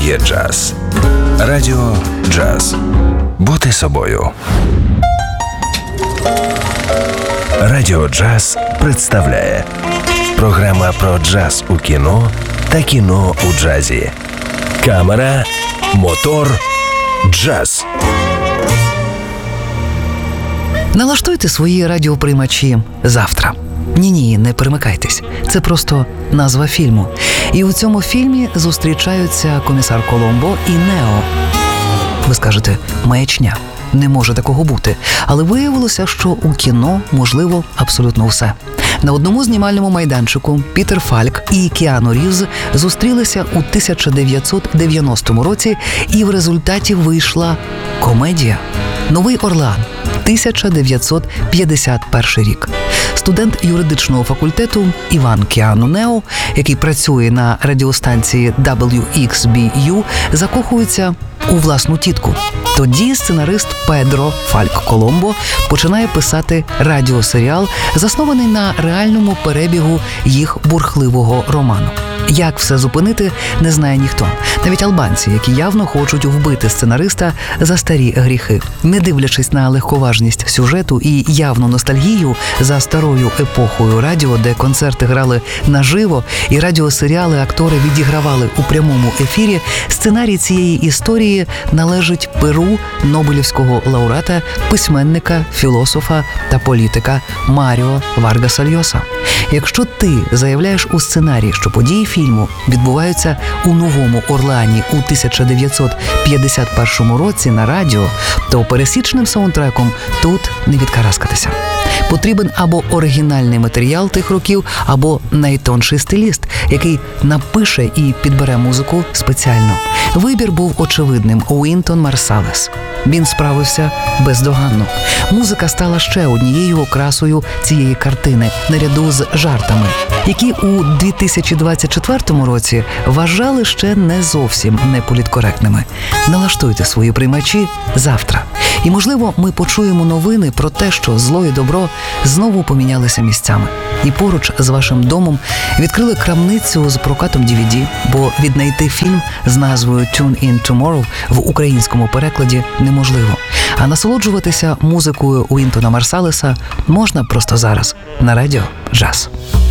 є джаз. Радіо Джаз. Бути собою. Радіо Джаз представляє програма про джаз у кіно та кіно у джазі. Камера, мотор, джаз. Налаштуйте свої радіоприймачі завтра. Ні, не перемикайтесь. Це просто назва фільму. І у цьому фільмі зустрічаються комісар Коломбо і Нео. Ви скажете, маячня. Не може такого бути. Але виявилося, що у кіно можливо абсолютно все. На одному знімальному майданчику Пітер Фальк і Кіану Рівз зустрілися у 1990 році, і в результаті вийшла комедія «Новий Орлеан», 1951 рік. Студент юридичного факультету Іван Кіану Нео, який працює на радіостанції WXBU, закохується у власну тітку. Тоді сценарист Педро Фальк Коломбо починає писати радіосеріал, заснований на реальному перебігу їх бурхливого роману. Як все зупинити, не знає ніхто. Навіть албанці, які явно хочуть вбити сценариста за старі гріхи. Не дивлячись на легковажність сюжету і явну ностальгію за старою епохою радіо, де концерти грали наживо і радіосеріали актори відігравали у прямому ефірі, сценарій цієї історії належить перу Нобелівського лауреата, письменника, філософа та політика Маріо Варгаса Льоса. Якщо ти заявляєш у сценарії, що події фільму відбуваються у Новому Орлеані у 1951 році на радіо, то пересічним саундтреком тут не відкараскатися. Потрібен або оригінальний матеріал тих років, або найтонший стиліст, який напише і підбере музику спеціально. Вибір був очевидним – Уінтон Марсалес. Він справився бездоганно. Музика стала ще однією окрасою цієї картини, наряду з жартами, які у 2024 році вважали ще не зовсім неполіткоректними. Налаштуйте свої приймачі завтра. І, можливо, ми почуємо новини про те, що зло і добро знову помінялися місцями. І поруч з вашим домом відкрили крамницю з прокатом DVD, бо віднайти фільм з назвою «Tune in Tomorrow» в українському перекладі неможливо. А насолоджуватися музикою Уінтона Марсалеса можна просто зараз на радіо Джаз.